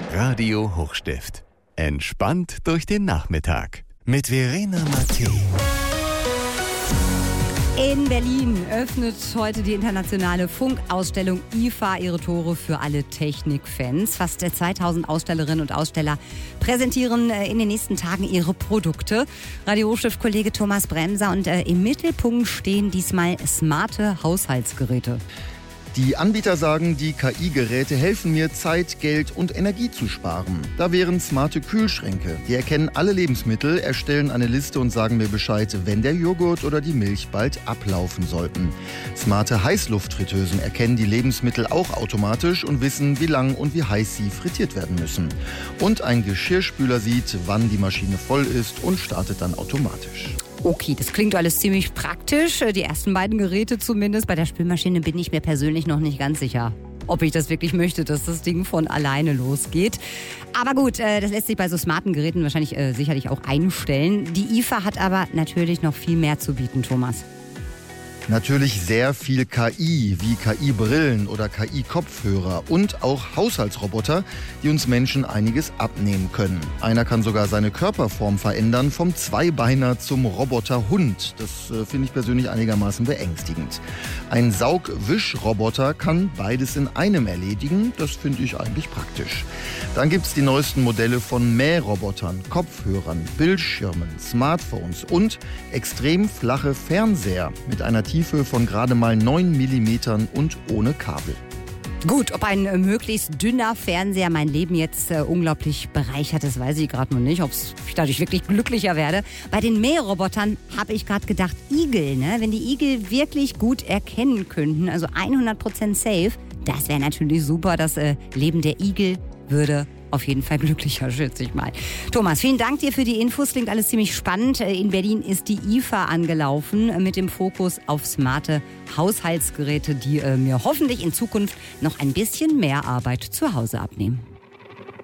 Radio Hochstift. Entspannt durch den Nachmittag. Mit Verena Mattei. In Berlin öffnet heute die internationale Funkausstellung IFA ihre Tore für alle Technikfans. Fast 2000 Ausstellerinnen und Aussteller präsentieren in den nächsten Tagen ihre Produkte. Radio Hochstift-Kollege Thomas Bremser, und im Mittelpunkt stehen diesmal smarte Haushaltsgeräte. Die Anbieter sagen, die KI-Geräte helfen mir, Zeit, Geld und Energie zu sparen. Da wären smarte Kühlschränke. Die erkennen alle Lebensmittel, erstellen eine Liste und sagen mir Bescheid, wenn der Joghurt oder die Milch bald ablaufen sollten. Smarte Heißluftfritteusen erkennen die Lebensmittel auch automatisch und wissen, wie lang und wie heiß sie frittiert werden müssen. Und ein Geschirrspüler sieht, wann die Maschine voll ist und startet dann automatisch. Okay, das klingt alles ziemlich praktisch. Die ersten beiden Geräte zumindest. Bei der Spülmaschine bin ich mir persönlich noch nicht ganz sicher, ob ich das wirklich möchte, dass das Ding von alleine losgeht. Aber gut, das lässt sich bei so smarten Geräten wahrscheinlich sicherlich auch einstellen. Die IFA hat aber natürlich noch viel mehr zu bieten, Thomas. Natürlich sehr viel KI, wie KI-Brillen oder KI-Kopfhörer und auch Haushaltsroboter, die uns Menschen einiges abnehmen können. Einer kann sogar seine Körperform verändern, vom Zweibeiner zum Roboterhund. Das finde ich persönlich einigermaßen beängstigend. Ein Saugwischroboter kann beides in einem erledigen. Das finde ich eigentlich praktisch. Dann gibt es die neuesten Modelle von Mährobotern, Kopfhörern, Bildschirmen, Smartphones und extrem flache Fernseher mit einer Tiefe von gerade mal 9 mm und ohne Kabel. Gut, ob ein möglichst dünner Fernseher mein Leben jetzt unglaublich bereichert, das weiß ich gerade noch nicht, ob ich dadurch wirklich glücklicher werde. Bei den Mährobotern habe ich gerade gedacht, Igel, ne? Wenn die Igel wirklich gut erkennen könnten, also 100% safe, das wäre natürlich super. Das Leben der Igel würde auf jeden Fall glücklicher, schätze ich mal. Thomas, vielen Dank dir für die Infos. Klingt alles ziemlich spannend. In Berlin ist die IFA angelaufen mit dem Fokus auf smarte Haushaltsgeräte, die mir hoffentlich in Zukunft noch ein bisschen mehr Arbeit zu Hause abnehmen.